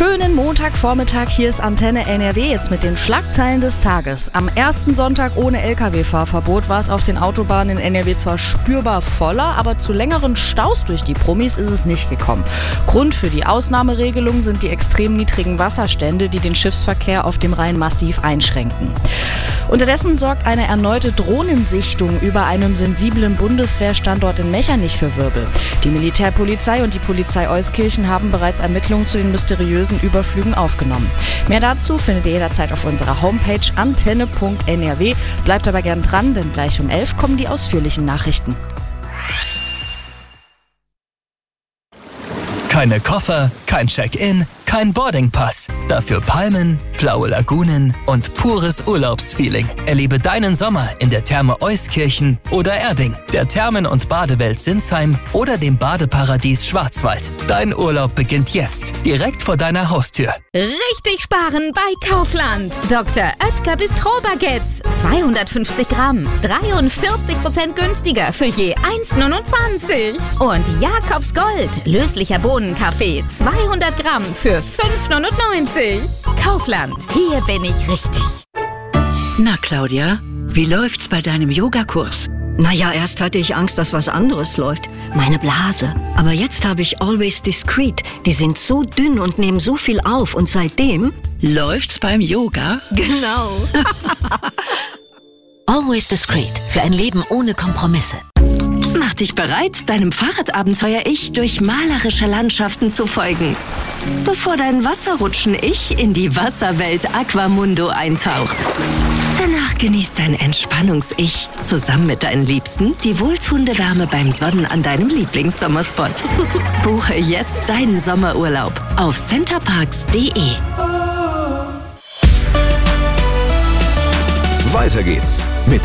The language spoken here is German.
Schönen Montagvormittag, hier ist Antenne NRW jetzt mit den Schlagzeilen des Tages. Am ersten Sonntag ohne Lkw-Fahrverbot war es auf den Autobahnen in NRW zwar spürbar voller, aber zu längeren Staus durch die Promis ist es nicht gekommen. Grund für die Ausnahmeregelung sind die extrem niedrigen Wasserstände, die den Schiffsverkehr auf dem Rhein massiv einschränken. Unterdessen sorgt eine erneute Drohnensichtung über einem sensiblen Bundeswehrstandort in Mechernich für Wirbel. Die Militärpolizei und die Polizei Euskirchen haben bereits Ermittlungen zu den mysteriösen Überflügen aufgenommen. Mehr dazu findet ihr jederzeit auf unserer Homepage antenne.nrw. Bleibt aber gern dran, denn gleich um 11 kommen die ausführlichen Nachrichten. Keine Koffer, kein Check-in, kein Boardingpass. Dafür Palmen, blaue Lagunen und pures Urlaubsfeeling. Erlebe deinen Sommer in der Therme Euskirchen oder Erding, der Thermen- und Badewelt Sinsheim oder dem Badeparadies Schwarzwald. Dein Urlaub beginnt jetzt, direkt vor deiner Haustür. Richtig sparen bei Kaufland. Dr. Oetker Bistro-Baguettes. 250 Gramm. 43% günstiger für je 1,29. Und Jakobs Gold. Löslicher Bohnenkaffee. 200 Gramm für 5,99. Kaufland. Hier bin ich richtig. Na, Claudia, wie läuft's bei deinem Yogakurs? Naja, erst hatte ich Angst, dass was anderes läuft. Meine Blase. Aber jetzt habe ich Always Discreet. Die sind so dünn und nehmen so viel auf. Und seitdem... Läuft's beim Yoga? Genau. Always Discreet. Für ein Leben ohne Kompromisse. Mach dich bereit, deinem Fahrradabenteuer-Ich durch malerische Landschaften zu folgen. Bevor dein Wasserrutschen-Ich in die Wasserwelt Aquamundo eintaucht. Danach genießt dein Entspannungs-Ich zusammen mit deinen Liebsten die wohltuende Wärme beim Sonnen an deinem Lieblingssommerspot. Buche jetzt deinen Sommerurlaub auf centerparks.de. Weiter geht's mit